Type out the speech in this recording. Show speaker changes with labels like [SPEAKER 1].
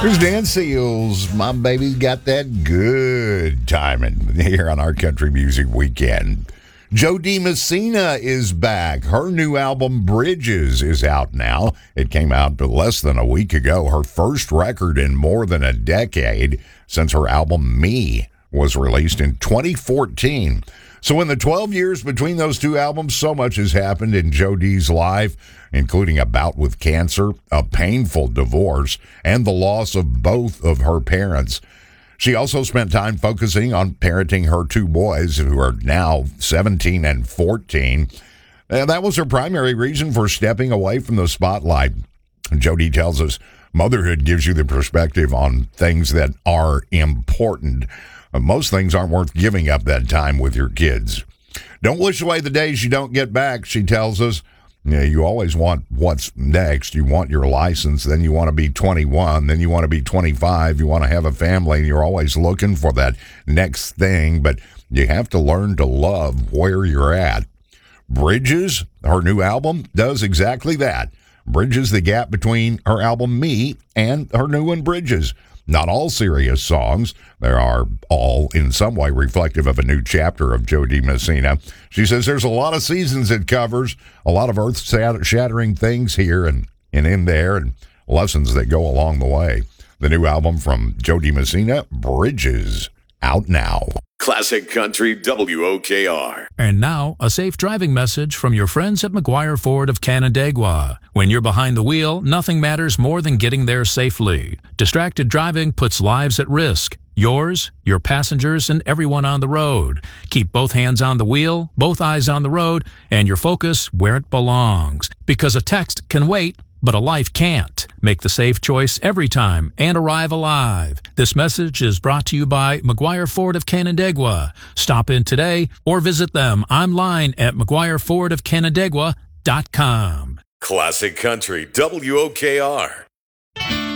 [SPEAKER 1] Here's Dan Seals. My baby's got that good timing here on our Country Music Weekend. Jo Dee Messina is back. Her new album, Bridges, is out now. It came out less than a week ago. Her first record in more than a decade since her album, Me, was released in 2014. So in the 12 years between those two albums, so much has happened in Jo Dee's life, including a bout with cancer, a painful divorce, and the loss of both of her parents. She also spent time focusing on parenting her two boys, who are now 17 and 14. And that was her primary reason for stepping away from the spotlight. Jo Dee tells us motherhood gives you the perspective on things that are important. Most things aren't worth giving up that time with your kids. Don't wish away the days you don't get back, she tells us. You always want what's next. You want your license, then you want to be 21, then you want to be 25, you want to have a family, and you're always looking for that next thing, but you have to learn to love where you're at. Bridges, her new album, does exactly that. Bridges the gap between her album Me and her new one, Bridges. Not all serious songs. They are all in some way reflective of a new chapter of Jo Dee Messina. She says there's a lot of seasons it covers, a lot of earth-shattering things here and in there, and lessons that go along the way. The new album from Jo Dee Messina, Bridges, out now.
[SPEAKER 2] Classic Country WOKR.
[SPEAKER 3] And now, a safe driving message from your friends at McGuire Ford of Canandaigua. When you're behind the wheel, nothing matters more than getting there safely. Distracted driving puts lives at risk. Yours, your passengers, and everyone on the road. Keep both hands on the wheel, both eyes on the road, and your focus where it belongs. Because a text can wait, but a life can't. Make the safe choice every time and arrive alive. This message is brought to you by McGuire Ford of Canandaigua. Stop in today or visit them online at McGuireFordofCanandaigua.com.
[SPEAKER 2] Classic Country WOKR.